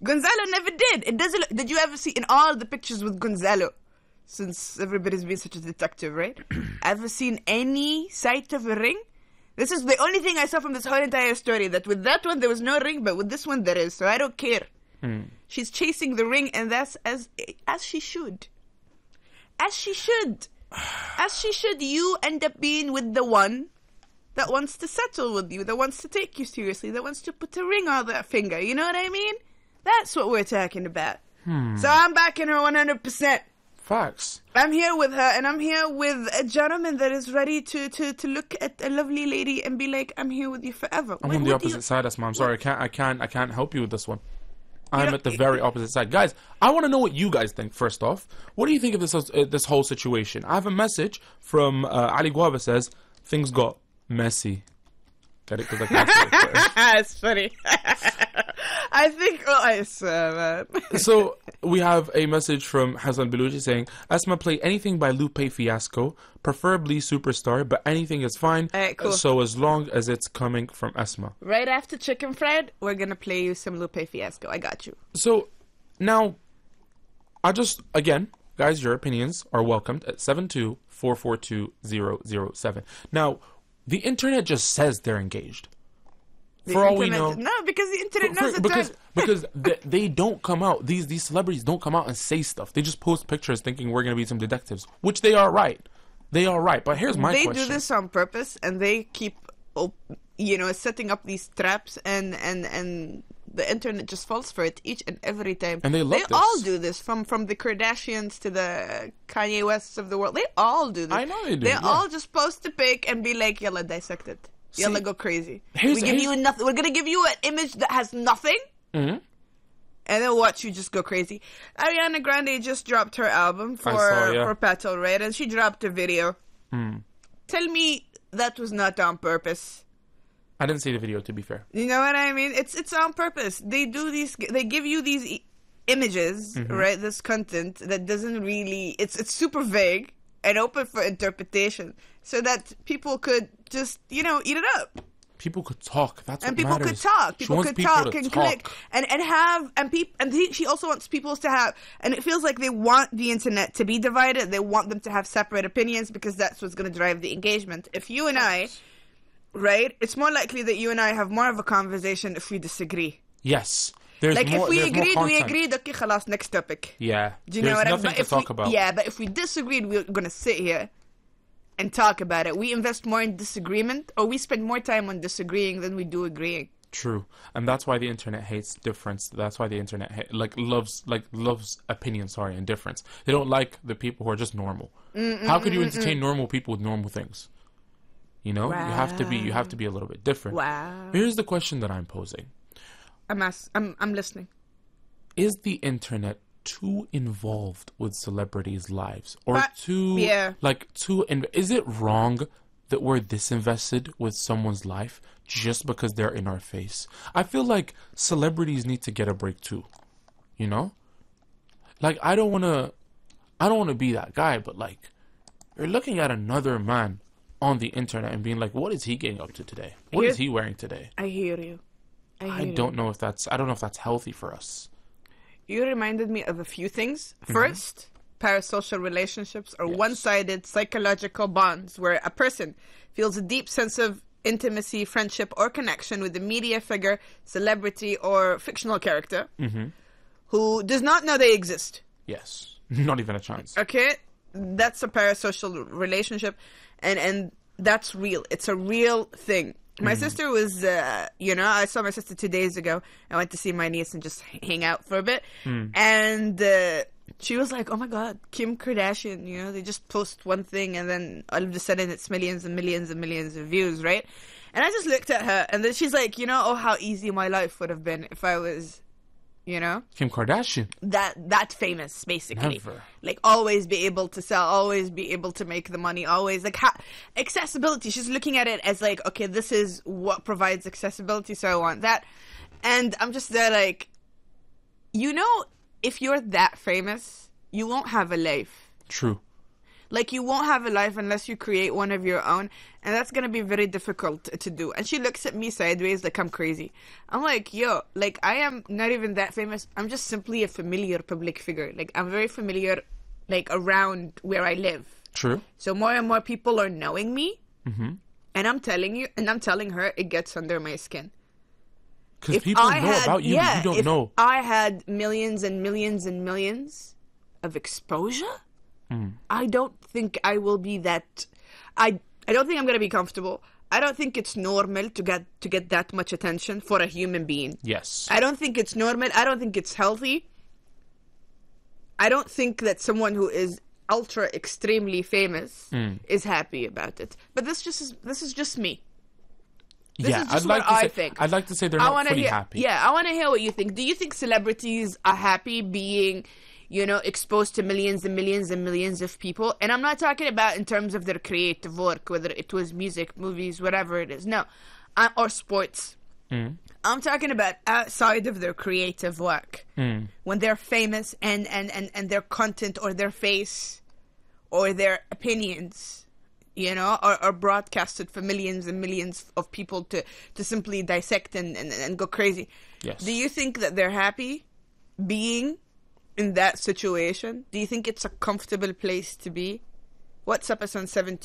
Gonzalo never did. It doesn't look... Did you ever see in all the pictures with Gonzalo, since everybody's been such a detective, right? Ever seen any sight of a ring? This is the only thing I saw from this whole entire story, that with that one there was no ring, but with this one there is, so I don't care. She's chasing the ring, and that's as she should. As she should. As she should. You end up being with the one that wants to settle with you, that wants to take you seriously, that wants to put a ring on that finger. You know what I mean? That's what we're talking about. So I'm backing her 100%. Facts. I'm here with her, and I'm here with a gentleman that is ready to look at a lovely lady and be like, I'm here with you forever. I'm on the opposite side, Asma. I'm sorry, I can't help you with this one. I'm at the very opposite side. Guys, I want to know what you guys think, first off. What do you think of this whole situation? I have a message from Ali Guaba says, things got messy. Get it? Because I can't say it. It's funny. I think, I swear, man. So, we have a message from Hassan Belushi saying, Asma, play anything by Lupe Fiasco, preferably Superstar, but anything is fine. Alright, cool. So as long as it's coming from Asma. Right after Chicken Fried, we're going to play you some Lupe Fiasco. I got you. So, now, again, guys, your opinions are welcomed at 72442-007. Now, the internet just says they're engaged. For all we know, no, because the internet knows it. Because they don't come out. These celebrities don't come out and say stuff. They just post pictures thinking we're gonna be some detectives, which they are right. They are right. But here's my question: they do this on purpose, and they keep, setting up these traps, and the internet just falls for it each and every time. And they love this. They all do this, from the Kardashians to the Kanye Wests of the world. They all do this. I know they do. They all just post a pic and be like, "Yalla, dissect it. Yalla, go crazy. We're gonna give you an image that has nothing, and then watch you just go crazy." Ariana Grande just dropped her album for Petal, right? And she dropped a video. Tell me that was not on purpose. I didn't see the video, to be fair. You know what I mean? It's on purpose. They do these. They give you these images, right? This content that doesn't really. It's super vague and open for interpretation, so that people could just eat it up. People could talk. That's what people matters. could talk. People could talk and click and have and she also wants people to have. And it feels like they want the internet to be divided. They want them to have separate opinions because that's what's going to drive the engagement. If you and I, right, it's more likely that you and I have more of a conversation if we disagree. Yes. There's like more, if we agreed, we agreed. Okay, khalas, next topic. Yeah. Do you know what I mean? There's nothing to talk about. Yeah, but if we disagreed, we're gonna sit here and talk about it. We invest more in disagreement, or we spend more time on disagreeing than we do agreeing. True, and that's why the internet hates difference. That's why the internet loves opinion. And difference. They don't like the people who are just normal. How could you entertain normal people with normal things? You know, wow. you have to be a little bit different. Wow. Here's the question that I'm posing. I'm listening. Is the internet too involved with celebrities' lives, or is it wrong that we're disinvested with someone's life just because they're in our face? I feel like celebrities need to get a break too. You know, like I don't want to be that guy, but like you're looking at another man on the internet and being like, what is he getting up to today? What is he wearing today? I hear you. I don't know if that's healthy for us. You reminded me of a few things. First, parasocial relationships are one-sided psychological bonds where a person feels a deep sense of intimacy, friendship, or connection with a media figure, celebrity, or fictional character who does not know they exist. Yes. Not even a chance. Okay? That's a parasocial relationship, and that's real. It's a real thing. My sister was, I saw my sister 2 days ago. I went to see my niece and just hang out for a bit. And she was like, oh my God, Kim Kardashian, they just post one thing and then all of a sudden it's millions and millions and millions of views, right? And I just looked at her and then she's like, how easy my life would have been if I was, Kim Kardashian. That famous, basically. Never. Like, always be able to sell, always be able to make the money, always, like, accessibility. She's looking at it as, like, okay, this is what provides accessibility, so I want that. And I'm just there, like, if you're that famous, you won't have a life. True. Like, you won't have a life unless you create one of your own, and that's gonna be very difficult to do. And she looks at me sideways like I'm crazy. I'm like, yo, like, I am not even that famous. I'm just simply a familiar public figure. Like, I'm very familiar, like, around where I live. True. So more and more people are knowing me, and I'm telling her it gets under my skin. Because people know about you, but you don't know. If I had millions and millions and millions of exposure, I don't think I will be that. I don't think I'm gonna be comfortable. I don't think it's normal to get that much attention for a human being. Yes. I don't think it's normal. I don't think it's healthy. I don't think that someone who is ultra extremely famous is happy about it. But this is just me. I'd like to say they're not fully happy. Yeah, I want to hear what you think. Do you think celebrities are happy being, exposed to millions and millions and millions of people? And I'm not talking about in terms of their creative work, whether it was music, movies, whatever it is. No, or sports. I'm talking about outside of their creative work. When they're famous and their content or their face or their opinions, are broadcasted for millions and millions of people to simply dissect and go crazy. Yes. Do you think that they're happy being in that situation? Do you think it's a comfortable place to be? WhatsApp us on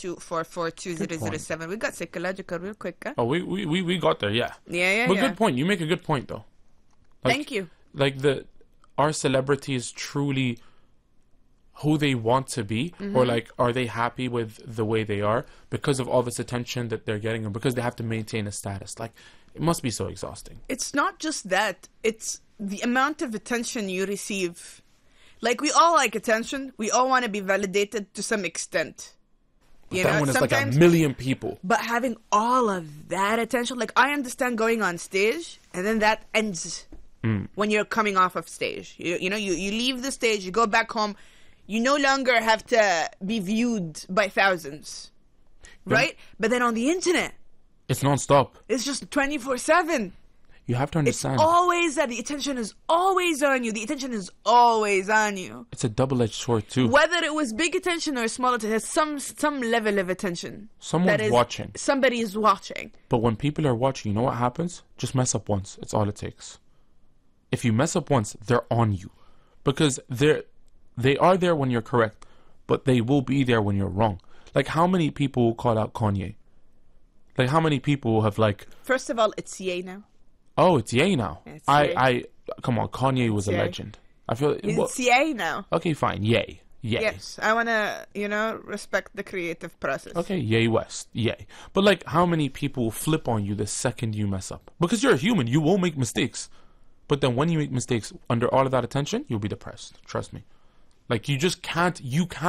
72442007. We got psychological real quick, huh? Oh, we got there, yeah. Yeah. But good point. You make a good point, though. Thank you. Like, are celebrities truly who they want to be? Or, like, are they happy with the way they are because of all this attention that they're getting, or because they have to maintain a status? Like, it must be so exhausting. It's not just that. It's the amount of attention you receive. Like, we all like attention. We all want to be validated to some extent. But that one is like a million people. But having all of that attention, like, I understand going on stage, and then that ends when you're coming off of stage. You leave the stage, you go back home. You no longer have to be viewed by thousands, right? But then on the internet, it's nonstop. It's just 24/7. You have to understand. It's always that. The attention is always on you. The attention is always on you. It's a double-edged sword too. Whether it was big attention or small attention, some level of attention. Someone's watching. Somebody is watching. But when people are watching, you know what happens? Just mess up once. It's all it takes. If you mess up once, they're on you. Because they are there when you're correct, but they will be there when you're wrong. Like, how many people call out Kanye? Like, how many people have, like... First of all, it's Ye now. Oh, it's Ye now. It's Ye. Come on, Kanye was a legend. I feel... It's Ye now. Okay, fine. Ye. Yes, I want to, respect the creative process. Okay, Ye West. Yay. But, like, how many people flip on you the second you mess up? Because you're a human. You will make mistakes. But then when you make mistakes, under all of that attention, you'll be depressed. Trust me. Like, you can't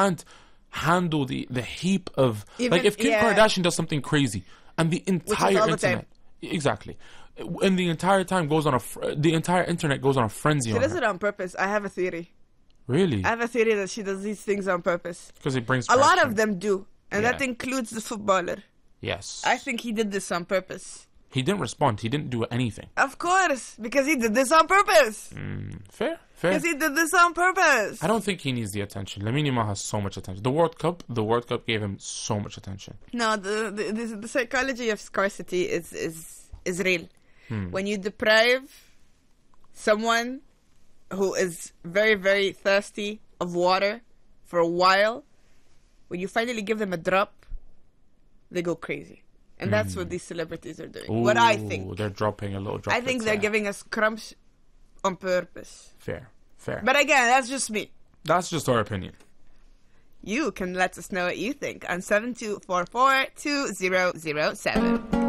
handle the heap of... Like, if Kim Kardashian does something crazy, and the entire internet... Exactly. And the entire time goes on the entire internet goes on a frenzy on her. She does it on purpose. I have a theory. Really? I have a theory that she does these things on purpose. Because it brings a lot of them do. And Yeah. that includes the footballer. Yes. I think he did this on purpose. He didn't respond. He didn't do anything. Of course. Because he did this on purpose. Fair. Because he did this on purpose. I don't think he needs the attention. Lamine Yamal has so much attention. The World Cup gave him so much attention. No, the psychology of scarcity is real. When you deprive someone who is very, very thirsty of water for a while, when you finally give them a drop, they go crazy. And that's what these celebrities are doing. Ooh, what I think. They're dropping a little drop. I think they're giving us crumbs on purpose. Fair. But again, that's just me. That's just our opinion. You can let us know what you think on 72442007.